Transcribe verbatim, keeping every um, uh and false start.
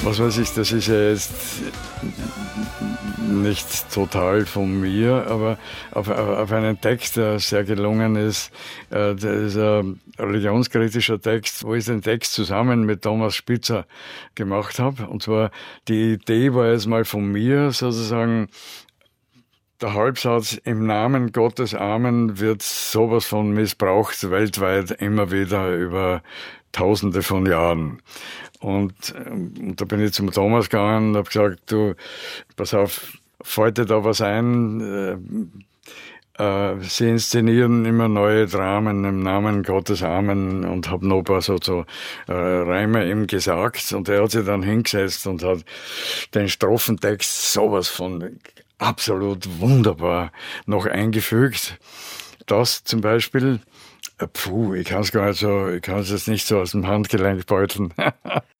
Was weiß ich, das ist ja jetzt nicht total von mir, aber auf, auf einen Text, der sehr gelungen ist, das ist ein religionskritischer Text, wo ich den Text zusammen mit Thomas Spitzer gemacht habe. Und zwar, die Idee war jetzt mal von mir, sozusagen, der Halbsatz im Namen Gottes Amen wird sowas von missbraucht weltweit immer wieder über Tausende von Jahren. Und, und da bin ich zum Thomas gegangen und habe gesagt, du, pass auf, fällt dir da was ein? Äh, äh, sie inszenieren immer neue Dramen im Namen Gottes Amen, und habe noch ein paar so, so äh, Reime ihm gesagt. Und er hat sich dann hingesetzt und hat den Strophentext sowas von absolut wunderbar noch eingefügt. Das zum Beispiel, puh, ich kann es gar nicht so, ich kann es jetzt nicht so aus dem Handgelenk beuteln.